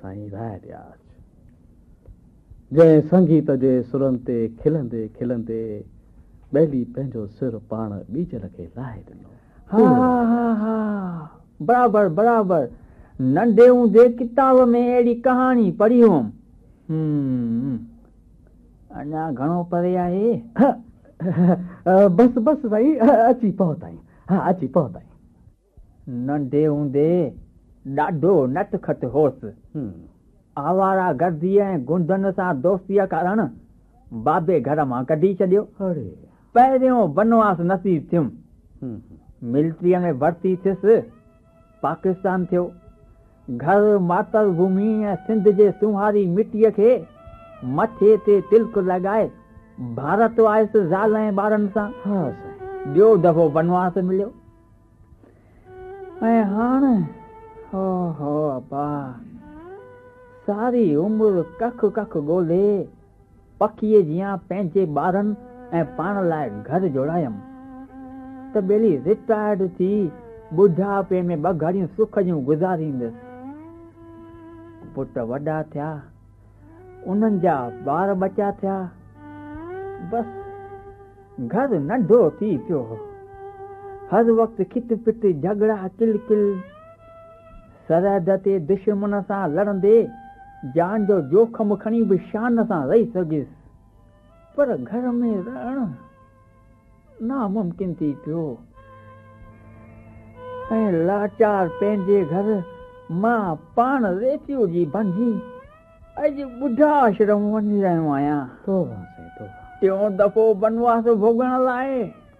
साईं राय ॾियाच जंहिं संगीत जे सुरनि ते खिलंदे खिलंदे ॿेली पंहिंजो सिर पाण ॿीजल खे लाहे ॾिनो। हा बराबर बराबर नंढे हूंदे किताब में अहिड़ी कहाणी पढ़ी हुअमि। अञा घणो परे आहे? बस बस साईं अची पहुताई। हा अची पहुताई। नंढे हूंदे ॾाढो नट खट होसि। आवारा गर्दी ऐं गुंडनि सां दोस्तीअ कारण बाबे घर मां कढी छॾियो। पहिरियों बनवास नसीब थियुमि। मिलिट्रीअ में भर्ती थियुसि। पाकिस्तान थियो। घर मातर भूमि ऐं सिंध जे सुहारी मिटीअ खे मथे ते तिलक लॻाए भारत आयुसि ज़ाल ऐं ॿारनि सां। ॿियो दफ़ो बनवास मिलियो ऐं हाणे हो अब्बा सारी उमिरि कख कख ॻोल्हे पखीअ जियां पंहिंजे ॿारनि ऐं पाण लाइ घर जोड़ायमि त ॿेली रिटायर्ड थी ॿुढापे में ॿ घड़ियूं सुख जूं गुज़ारींदसि। पुट वॾा थिया उन्हनि जा ॿार बचा थिया। बस घर नंढो थी पियो। हर वक़्तु खिट पिट झगड़ा किल किल। सरहद ते दुश्मन सां लड़ंदे जान जो जोखम खणी बि शान सां रही सघियसि पर घर में रहणु नामुमकिन थी पियो ऐं लाचार पंहिंजे घर मां पाण रेफ्यूजी बणिजी अॼु ॿुढा आश्रम वञी रहियो आहियां। टियों दफ़ो बनवास भोगण लाइ।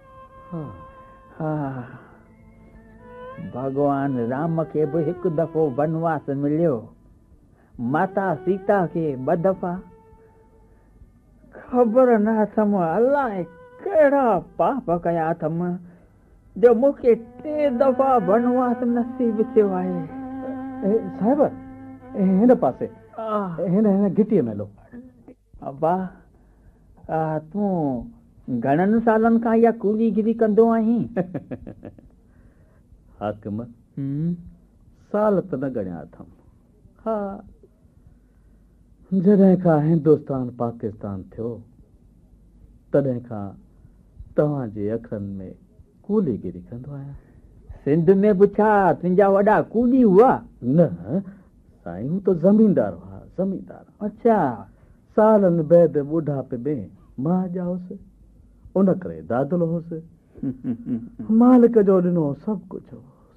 भगवान राम खे बि हिकु दफ़ो बनवास मिलियो। माता सीता खे 2 दफ़ा। ख़बर न अथमि अलाए कहिड़ा पाप कया अथमि जो मूंखे 3 दफ़ा बनवास नसीब थियो आहे। साहिब हिन पासे हिन गिटीअ में लो। अब्बा तूं घणनि सालनि खां इहा कूलीगिरी कंदो आहीं? हाकिम साल त न ॻणिया अथमि। हा जॾहिं खां हिंदुस्तान पाकिस्तान थियो तॾहिं खां तव्हांजे अखरनि में कूलीगिरी कंदो आहियां। सिंध में बि छा तुंहिंजा वॾा कूली हुआ? न साईं हू त ज़मीनदार हुआ ज़मीनदार। अच्छा सालनि बैदि ॿुढापे में मां ॼाओसि उन करे दादलो होसि। मालिक जो ॾिनो सभु कुझु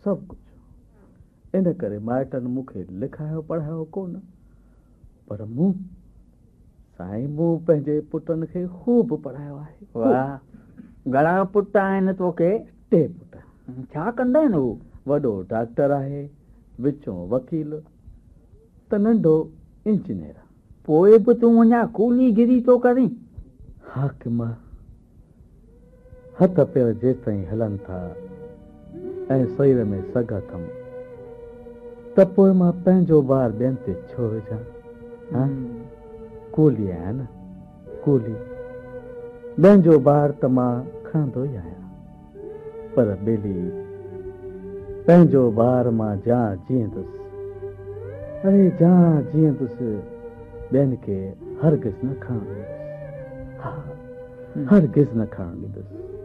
इन करे माइटनि मूंखे लिखायो पढ़ायो कोन पर मूं पंहिंजे पुटनि खे ख़ूब पढ़ायो आहे। वाह घणा पुट आहिनि तोखे? 3 पुट। छा कंदा आहिनि हू? वॾो डॉक्टर आहे विचों वकील त नंढो इंजीनियर। पोइ बि तूं अञा कूलीगिरी थो करीं? हाकिम हथ पेर जेसिताईं हलनि था ऐं शरीर में सघ अथमि त पोइ मां पंहिंजो ॿार ॿियनि ते छो विझां? कूली आहियां न कूली। ॿियनि जो ॿार त मां खणंदो ई आहियां पर ॿेली पंहिंजो ॿार मां जां जीअंदुसि ॿियनि खे हरगिज़ न खणणु ॾींदुसि। हरगिज़ न खणणु ॾींदुसि।